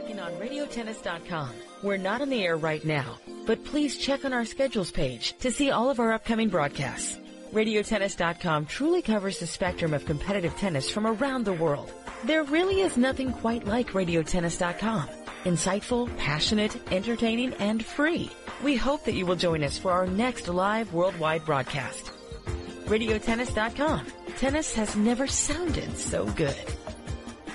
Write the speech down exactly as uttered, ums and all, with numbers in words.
working on radio tennis dot com. We're not on the air right now, but please check on our schedules page to see all of our upcoming broadcasts. radio tennis dot com truly covers the spectrum of competitive tennis from around the world. There really is nothing quite like radio tennis dot com. Insightful, passionate, entertaining, and free. We hope that you will join us for our next live worldwide broadcast. radio tennis dot com. Tennis has never sounded so good.